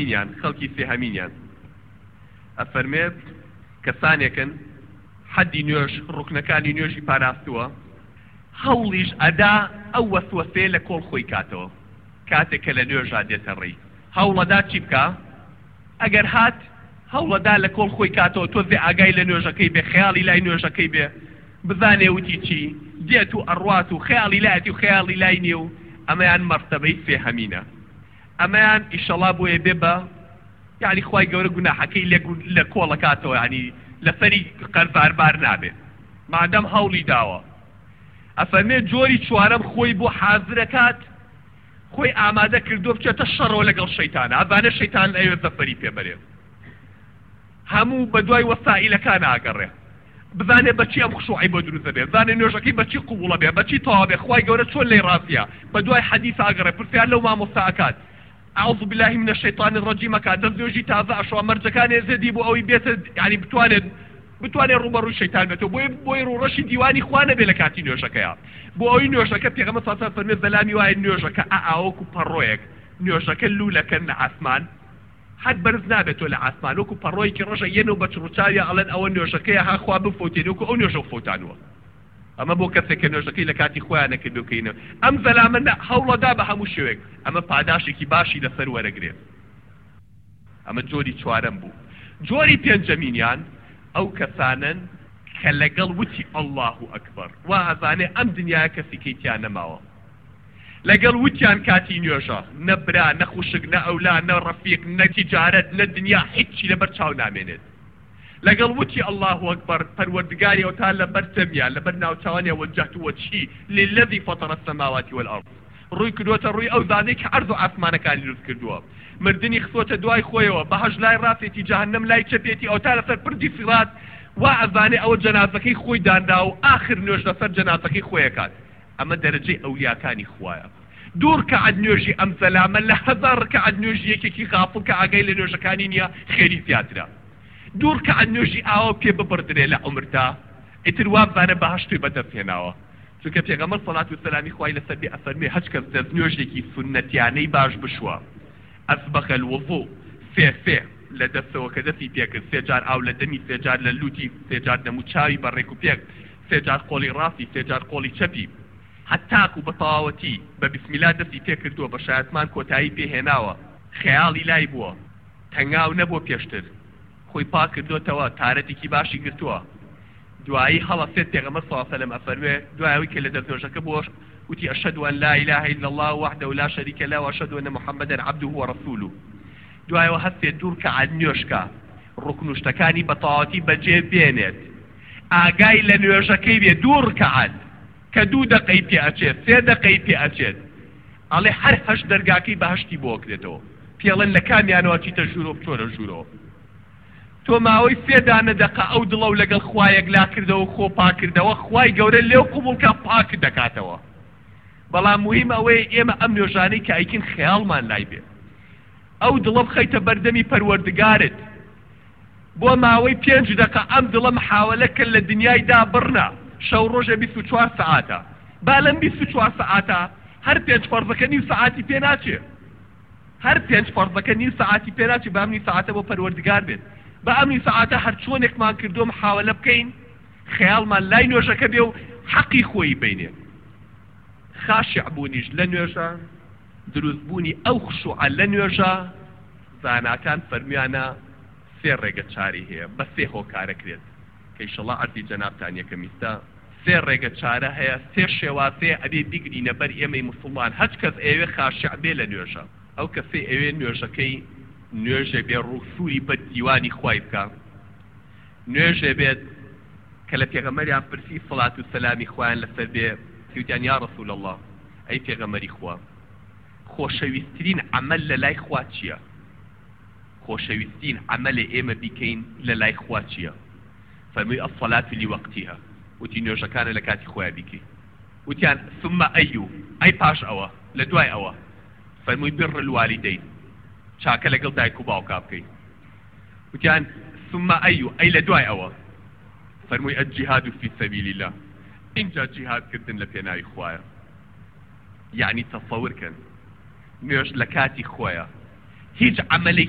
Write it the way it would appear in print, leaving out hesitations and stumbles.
سێهەمینیان خەڵکی سێهەمینیان ئەفەرمێت کەسانێکن حەدی نوێژ ڕوکنەکانی نوێژی پاراستووە هەوڵیش ئەدا ئەو وەسوەسێ لە کۆڵ خۆی کاتەوە کاتێک کە لە نوێژا دێتە ڕێی هەوڵەدا چی بکە ئەگەر هات هەوڵەدا لە کۆڵ خۆی کاتەوە تۆزێ ئاگای لە نوێژەکەی بێ خەیاڵی لای نوێژەکەی بێ بزانێ وتی چی دێت و ئەڕوات و خەیاڵی لایەتی و خەیاڵی لای نییە و ئەمەیان مەرتەبەی سێهەمینە ئەمەیان ئیشەڵا بۆیە بێ بە یعنی خوای گەورە گوناحەکەی لە کۆڵە کاتەوە ینی لەسەری قەرزاربار نابێت مادەم هەوڵی داوە ئەفەرمێ جۆری چوارەم خۆی بۆ حازرەکات خۆی ئامادە کردووە بچێتە شەڕەوە لەگەڵ شەیتانە ئەزانێ شەیتان ئەوێ زەفەری پێبەرێ هەموو بە دوای وەسائیلەکان ئاگەڕێ بزانێ بەچی ئەم خشوعی بۆ دروست دەبێ بزانێ نوێژەکەی بەچی قوبوڵە بێ بەچی تەواو بێ خوای گەورە چۆن لێی ڕاستیە بە دوای حەدیث ئاگەڕێ پرسیار لەو مامۆستاکات أعوذ بالله من الشيطان الرجيم كادر نوێژی تازە ئەشوا مەرجەکانێ زێدی بۆ ئەوەی بێتە یعنی بتوانێت ڕوبەڕووی شەیتان بێتەوە بۆی ڕوڕەشی دیوانی خوا نەبێ لە کاتی نوێژەکەیە بۆ ئەوەی نوێژەکە پێغەمبەر صلی الله علیه و سلم بەلامی وایە نوێژەکە ئاوەکو پەڕۆیەک نوێژەکە لوولەکە لە ئاسمان حد بەرز نابێتەوە لە ئاسمان وەکو پەڕۆیەکی ڕەشە یەنەوە بە چڕوچاویە ئەڵێن ئەوە نوێژەکەیە ها خوا بفۆتێنێ وەکو ئەو نوێژە فۆتانوە ئەمە بۆ کەسێک کە نوێژەکەی لە کاتی خۆیان نەکردو بکەینەوە ئەم زەلامە هەوڵەدا بە هەموو شێوێک ئەمە پاداشێکی باشی لەسەر وەرەگرێت ئەمە جۆری چوارەم بوو جۆری پێنجەمینیان ئەو کەسانن کە لەگەڵ وتی الله ئەکبەر وا ئەزانێ ئەم دنیای کەسێکی تیان نەماوە لەگەڵ وتیان کاتی نوێژە نە برا نە خوشک نە ئەولا نە ڕەفیق نە تیجارەت نە دنیا هیچی لەبەر چاو نامێنێت لەگەڵ وتی الله ئەکبەر پەروەردگاری ئەوتان لەبەر تەمیان لەبەر ناوچوانیە وەجهت وەجهی للذی فەطر السماوات والأرض ڕووی کردووەتە ڕووی ئەو زادەی کە عەرض و ئاسمانەکانی دروست کردووە مردنی خستووەتە دوای خۆیەوە بەهەژ لای ڕاستێتی جەهەنەم لای چەپێتی ئەوتا لەسەر پردی سیرات وا ئەزانێ ئەوە جەنازەکەی خۆی داندا و ئاخر نوێژ لەسەر جەنازەکەی خۆیەکات ئەمە دەرەجەی ئەولیاکانی خوایە دوور کە عەد نوێژی ئەم زەلامە لە هەزار کە عەد نوێژی یەکێکی غافڵ کە ئاگای لە نوێژەکانی نییە خێری زیاترە دوور کە عەد نوێژی ئاوە پێ ببڕدرێ لە عومردا ئیتر وا بزانە بەهەشتوی بەدەستهێناوە چونکە پێغەمبەر سەڵات و سەلامی خوای لەسەر بێ ئەفەرمێ هەچ کەس دەست نوێژێکی سونەتیانەی باش بشوە ئەسبەغ الوضوء سێ لە دەستەوە کە دەستی پێکرد سێ جار ئاو لە دەمی سێ جار لە لوتی سێ جار دەموچاوی بەڕێک و پێک سێ جار قۆڵی ڕاستی سێ جار قۆڵی چەپی هەتاکو بە تەواوەتی بە بسمیلا دەستی پێکردووە بە شایەتمان کۆتایی پێهێناوە خەیاڵی لای بووە تەنگاو نەبووە پێشتر خۆی پاک کردوتەوە تارەتێکی باشی گرتووە دوایی هەڵەسێت پێغەمبەر صلی الله علیه و سلم ئەفەرمێ دوایەوەی کە لە دەستنوێژەکە بووە وتی أشهد أن لا إله إلا الله وحده لا شريك له وأشهد أن محمدا عبده ورسوله دوایەوە هەستێت دوور کە عەد نوێژکە ڕوکنوشتەکانی بەتەواوەتی بەجێ بێنێت ئاگای لە نوێژەکەی بێ دوور کە عەد کە 2 دقەی پێ ئەچێت 3 دقەی پێ ئەچێت ئەڵێ هەر 8 دەرگاکەی بەهەشتی بۆ کرێتەوە پێڵێن لە کامیانەوە چیتە ژوورۆ بچۆرە ژوورۆ تۆ ماوەی 3 دانە دقە ئەو دڵە و لەگەڵ خوایەک لا کردەوە خۆ پاکردەوە خوای گەورە لێو قوبوڵکە پاک دەکاتەوە بەڵام مهم ئەوەیە ئێمە ئەم نوێژانەی کە ئەیکن خەیاڵمان لای بێ ئەو دڵە بخەیتە بەردەمی پەروەردگارت بۆ ماوەی 5 دقە ئەم دڵە محاولە کرد لە دنیایدا بڕنا شەو ڕۆژە 24 سەعاتە با لەم 24 سەعاتە هەر 5 فەرزەکە نیو سەعاتی پێ ناچێ هەر 5 فەرزەکە نیو سەعاتی پێ ناچێ بە ئەمنی سەعاتە بۆ پەروەردگار بێت بە ئەمنی سەعاتە هەر چۆنێکمان کردو محاولە بکەین خەیاڵمان لای نوێژەکە بێ و حەقی خۆی بینێ خاشع بوونیش لە نوێژە دروستبوونی ئەو خشوعە لە نوێژە زاناکان فەرمیانە 3 ڕێگە چاری هەیە بە 3 هۆکارەکرێت کە ئیشەڵڵا عەرزی جەنابتان یەکەم ئیستا 3 ڕێگە چارە هەیە 3 شێوازەیە ئەبێ بیگرینە بەر ئێمەی موسڵمان هەچ کەس ئەوێ خاشع بێ لە نوێژە ئەو کەسێ ئەوێ نوێژەکەی نوێژێ بێ ڕووسوری بە دیوانی خوای بکە نوێژێ بێت کە لە پێغەمبەریان پرسی سەڵات و سەلامی خوایان لەسەر بێ وتیان یا رسول الله ئەی پێغەمبەری خوا خۆشەویستترین عەمەل لە لای خوا چییە خۆشەویستترین عەمەلێ ئێمە بیکەین لە لای خوا چییە فەرمووی الصلاة لوقتها وتی نوێژەکانە لە کاتی خۆیان بیکەی وتیان ثم ئەی پاش ئەوە لە دوای ئەوە فەرمووی بر الوالدین چاکە لەگەڵ دایک و باوکا بکەی وتیان ثم ئەی لە دوای ئەوە فەرمووی الجهاد في سبيل الله اینجا جیهادکردن لە پێناوی خوایە یعنی تەسەوورکەن نوێژ لە کاتی خۆیە هیچ عەمەلێک